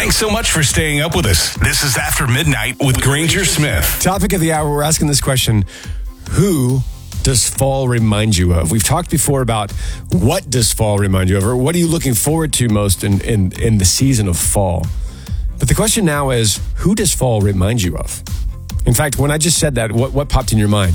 Thanks so much for staying up with us. This is After Midnight with Granger Smith. Topic of the hour, we're asking this question: who does fall remind you of? We've talked before about what does fall remind you of, or what are you looking forward to most in the season of fall? But the question now is, who does fall remind you of? In fact, when I just said that, what popped in your mind?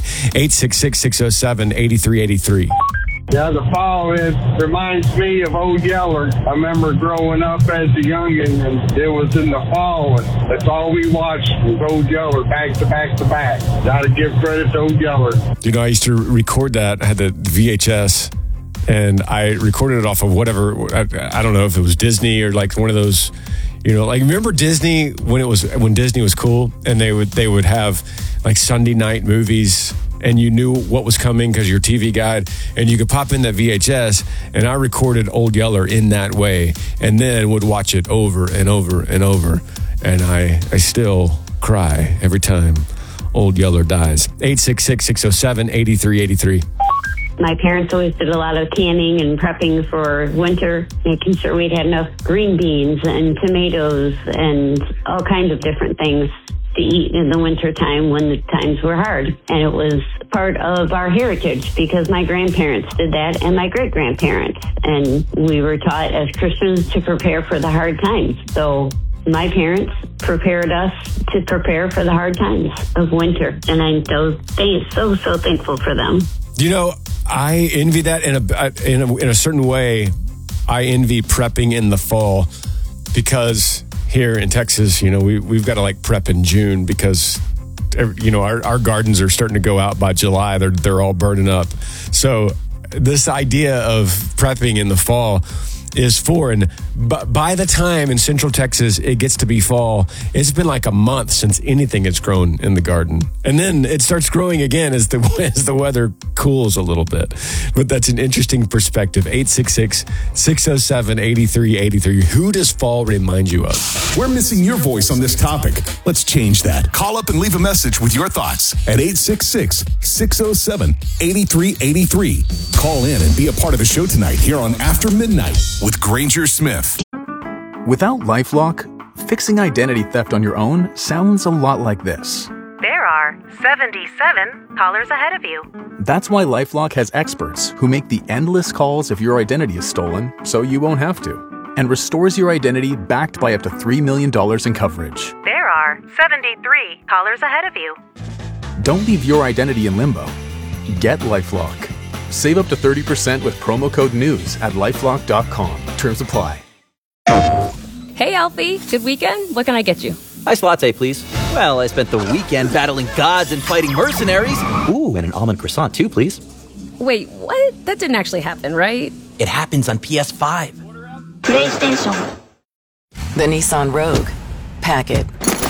866-607-8383. Yeah, the fall reminds me of Old Yeller. I remember growing up as a youngin', and it was in the fall, and that's all we watched was Old Yeller, back to back to back. Gotta give credit to Old Yeller. You know, I used to record that. I had the VHS, and I recorded it off of whatever, I don't know if it was Disney or like one of those, you know, like, remember Disney when Disney was cool, and they would have like Sunday night movies, and you knew what was coming because your TV guide, and you could pop in that VHS, and I recorded Old Yeller in that way, and then would watch it over and over and over, and I still cry every time Old Yeller dies. 866-607-8383. My parents always did a lot of canning and prepping for winter, making sure we'd have enough green beans and tomatoes and all kinds of different things to eat in the winter time when the times were hard. And it was part of our heritage because my grandparents did that and my great-grandparents. And we were taught as Christians to prepare for the hard times. So my parents prepared us to prepare for the hard times of winter. And I'm so thankful for them. You know, I envy that in a certain way. I envy prepping in the fall because here in Texas, you know, we've got to like prep in June because, you know, our gardens are starting to go out by July. They're all burning up. So this idea of prepping in the fall is foreign. But by the time in Central Texas it gets to be fall, it's been like a month since anything has grown in the garden. And then it starts growing again as the weather cools a little bit. But that's an interesting perspective. 866-607-8383. Who does fall remind you of? We're missing your voice on this topic. Let's change that. Call up and leave a message with your thoughts at 866-607-8383. Call in and be a part of the show tonight here on After Midnight with Granger Smith. Without LifeLock, fixing identity theft on your own sounds a lot like this. There are 77 callers ahead of you. That's why LifeLock has experts who make the endless calls if your identity is stolen, so you won't have to, and restores your identity backed by up to $3 million in coverage. There are 73 callers ahead of you. Don't leave your identity in limbo. Get LifeLock. Save up to 30% with promo code NEWS at LifeLock.com. Terms apply. Hey, Alfie. Good weekend? What can I get you? Iced latte, please. Well, I spent the weekend battling gods and fighting mercenaries. Ooh, and an almond croissant, too, please. Wait, what? That didn't actually happen, right? It happens on PS5. PlayStation. The Nissan Rogue. Pack it.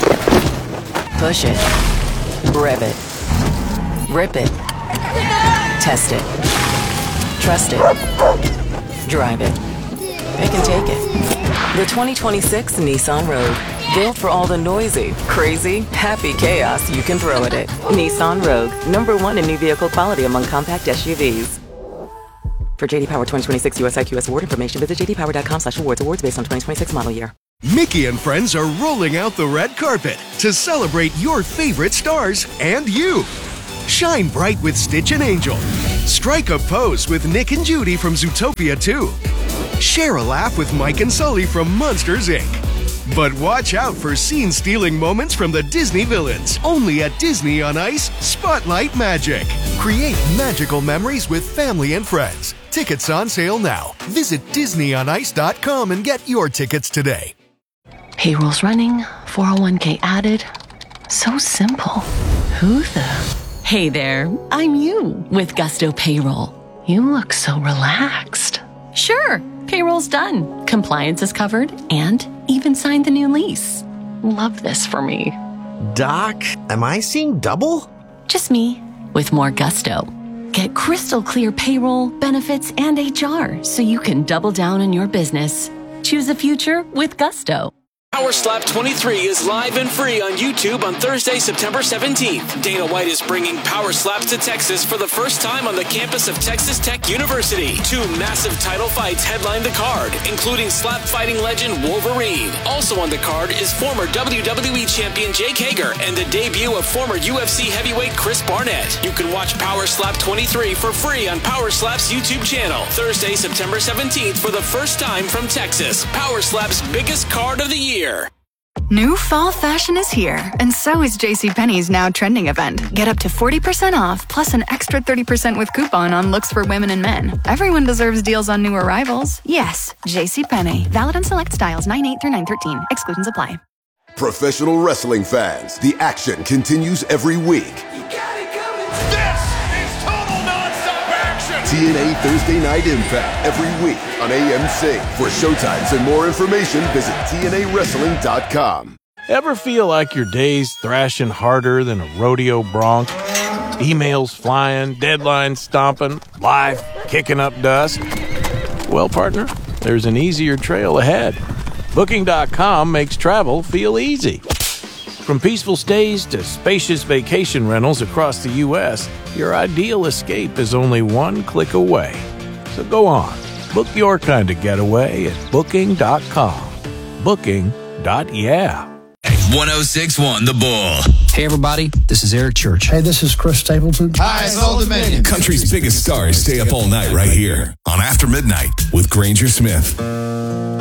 Push it. Rev it. Rip it. Test it. Trust it. Drive it. Pick and take it. The 2026 Nissan Rogue. Built for all the noisy, crazy, happy chaos you can throw at it. Nissan Rogue. #1 in new vehicle quality among compact SUVs. For JD Power 2026 US IQS award information, visit jdpower.com/awards. Awards based on 2026 model year. Mickey and friends are rolling out the red carpet to celebrate your favorite stars and you. Shine bright with Stitch and Angel. Strike a pose with Nick and Judy from Zootopia 2. Share a laugh with Mike and Sully from Monsters, Inc. But watch out for scene-stealing moments from the Disney villains. Only at Disney on Ice, Spotlight Magic. Create magical memories with family and friends. Tickets on sale now. Visit DisneyOnIce.com and get your tickets today. Payroll's running, 401k added. So simple. Who the... Hey there, I'm you with Gusto Payroll. You look so relaxed. Sure, payroll's done. Compliance is covered and even signed the new lease. Love this for me. Doc, am I seeing double? Just me with more Gusto. Get crystal clear payroll, benefits, and HR so you can double down on your business. Choose a future with Gusto. Power Slap 23 is live and free on YouTube on Thursday, September 17th. Dana White is bringing Power Slaps to Texas for the first time on the campus of Texas Tech University. 2 massive title fights headline the card, including slap fighting legend Wolverine. Also on the card is former WWE champion Jake Hager and the debut of former UFC heavyweight Chris Barnett. You can watch Power Slap 23 for free on Power Slap's YouTube channel. Thursday, September 17th for the first time from Texas. Power Slap's biggest card of the year. New fall fashion is here, and so is JCPenney's now trending event. Get up to 40% off, plus an extra 30% with coupon on looks for women and men. Everyone deserves deals on new arrivals. Yes, JCPenney. Valid on select styles 9/8 through 9/13. Exclusions apply. Professional wrestling fans, the action continues every week. TNA Thursday Night Impact every week on AMC. For showtimes and more information, visit TNAWrestling.com. Ever feel like your day's thrashing harder than a rodeo bronc? Emails flying, deadlines stomping, life kicking up dust? Well, partner, there's an easier trail ahead. Booking.com makes travel feel easy. From peaceful stays to spacious vacation rentals across the U.S., your ideal escape is only one click away. So go on, book your kind of getaway at Booking.com. Booking.yeah. 106.1 The Bull. Hey, everybody, this is Eric Church. Hey, this is Chris Stapleton. Hi, it's Old Dominion. Country's biggest stars stay up all night right here on After Midnight with Granger Smith.